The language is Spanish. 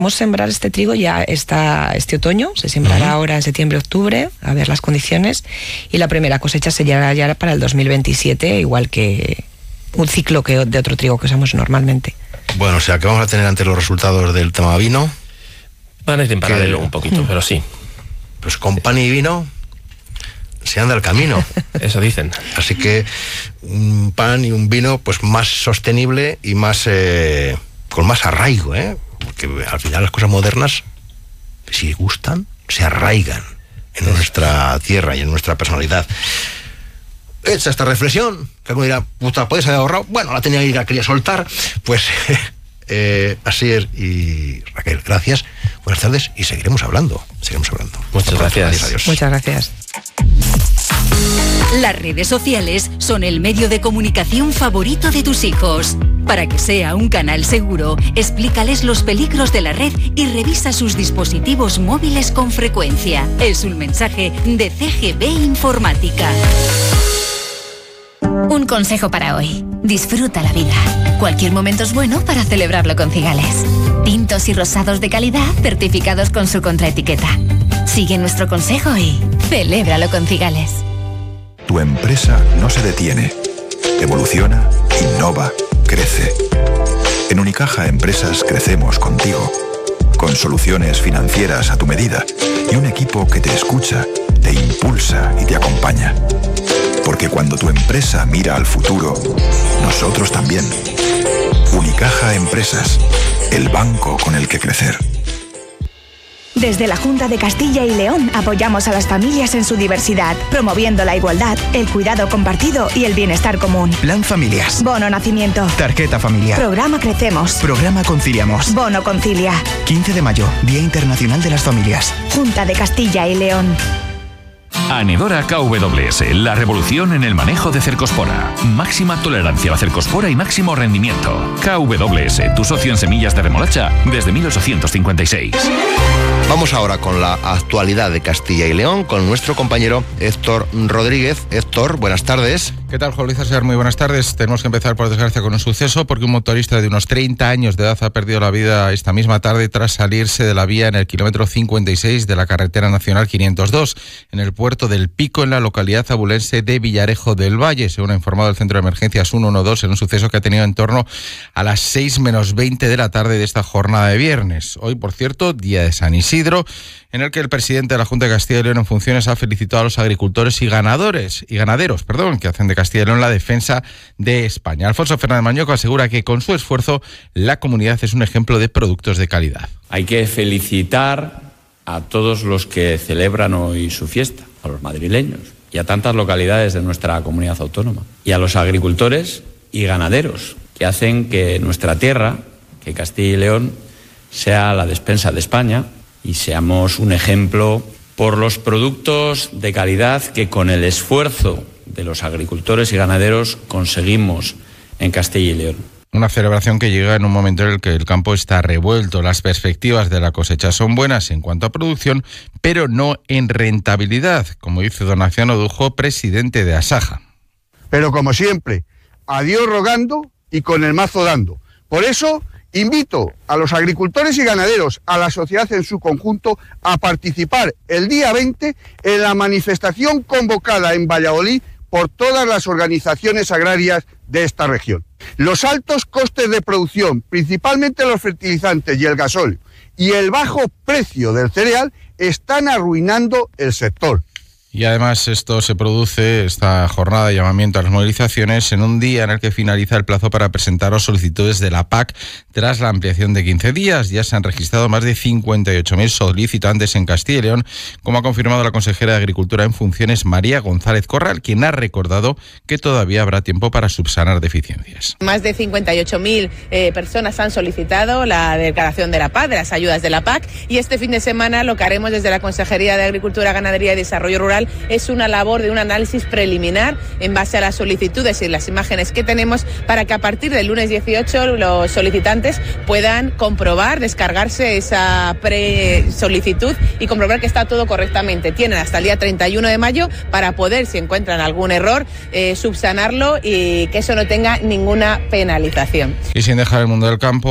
Vamos a sembrar este trigo ya este otoño, se sembrará ahora en septiembre-octubre, a ver las condiciones, y la primera cosecha se llegará ya para el 2027, igual que un ciclo que de otro trigo que usamos normalmente. Bueno, o sea que vamos a tener antes los resultados del tema vino. Van a ir en paralelo un poquito, pero sí. Pues con pan y vino se anda el camino. Eso dicen. Así que un pan y un vino pues más sostenible y más con más arraigo, porque al final las cosas modernas, si gustan, se arraigan en nuestra tierra y en nuestra personalidad. Hecha esta reflexión, que alguno dirá, puta, ¿puedes haber ahorrado? Bueno, la tenía que ir, la quería soltar. Pues Asier y Raquel, gracias, buenas tardes y seguiremos hablando. Muchas gracias. Adiós. Muchas gracias. Las redes sociales son el medio de comunicación favorito de tus hijos. Para que sea un canal seguro, explícales los peligros de la red y revisa sus dispositivos móviles con frecuencia. Es un mensaje de CGB Informática. Un consejo para hoy. Disfruta la vida. Cualquier momento es bueno para celebrarlo con Cigales. Tintos y rosados de calidad certificados con su contraetiqueta. Sigue nuestro consejo y celébralo con Cigales. Tu empresa no se detiene. Evoluciona, innova, crece. En Unicaja Empresas crecemos contigo. Con soluciones financieras a tu medida y un equipo que te escucha, te impulsa y te acompaña. Porque cuando tu empresa mira al futuro, nosotros también. Unicaja Empresas, el banco con el que crecer. Desde la Junta de Castilla y León apoyamos a las familias en su diversidad, promoviendo la igualdad, el cuidado compartido y el bienestar común. Plan Familias. Bono Nacimiento. Tarjeta familiar. Programa Crecemos. Programa Conciliamos. Bono Concilia. 15 de mayo, Día Internacional de las Familias. Junta de Castilla y León. Anedora KWS, la revolución en el manejo de cercospora. Máxima tolerancia a la cercospora y máximo rendimiento. KWS, tu socio en semillas de remolacha desde 1856. Vamos ahora con la actualidad de Castilla y León con nuestro compañero Héctor Rodríguez. Héctor, buenas tardes. ¿Qué tal, Juan Luis Aser? Muy buenas tardes. Tenemos que empezar, por desgracia, con un suceso porque un motorista de unos 30 años de edad ha perdido la vida esta misma tarde tras salirse de la vía en el kilómetro 56 de la carretera nacional 502, en el puerto del Pico, en la localidad abulense de Villarejo del Valle, según ha informado el Centro de Emergencias 112, en un suceso que ha tenido en torno a las 6 menos 20 de la tarde de esta jornada de viernes. Hoy, por cierto, día de San Isidro, en el que el presidente de la Junta de Castilla y León en funciones ha felicitado a los agricultores y ganaderos, que hacen de Castilla y León la defensa de España. Alfonso Fernández Mañoco asegura que con su esfuerzo la comunidad es un ejemplo de productos de calidad. Hay que felicitar a todos los que celebran hoy su fiesta, a los madrileños y a tantas localidades de nuestra comunidad autónoma, y a los agricultores y ganaderos que hacen que nuestra tierra, que Castilla y León, sea la despensa de España y seamos un ejemplo por los productos de calidad que con el esfuerzo de los agricultores y ganaderos conseguimos en Castilla y León. Una celebración que llega en un momento en el que el campo está revuelto. Las perspectivas de la cosecha son buenas en cuanto a producción, pero no en rentabilidad, como dice don Naciano Dujo, presidente de Asaja. Pero como siempre, a Dios rogando y con el mazo dando. Por eso invito a los agricultores y ganaderos, a la sociedad en su conjunto, a participar el día 20 en la manifestación convocada en Valladolid por todas las organizaciones agrarias de esta región. Los altos costes de producción, principalmente los fertilizantes y el gasóleo, y el bajo precio del cereal están arruinando el sector. Y además esto se produce, esta jornada de llamamiento a las movilizaciones, en un día en el que finaliza el plazo para presentar las solicitudes de la PAC tras la ampliación de 15 días. Ya se han registrado más de 58.000 solicitantes en Castilla y León, como ha confirmado la consejera de Agricultura en funciones, María González Corral, quien ha recordado que todavía habrá tiempo para subsanar deficiencias. Más de 58.000 personas han solicitado la declaración de la PAC, de las ayudas de la PAC, y este fin de semana lo que haremos desde la Consejería de Agricultura, Ganadería y Desarrollo Rural es una labor de un análisis preliminar en base a las solicitudes y las imágenes que tenemos para que a partir del lunes 18 los solicitantes puedan comprobar, descargarse esa pre-solicitud y comprobar que está todo correctamente. Tienen hasta el día 31 de mayo para poder, si encuentran algún error, subsanarlo y que eso no tenga ninguna penalización. Y sin dejar el mundo del campo,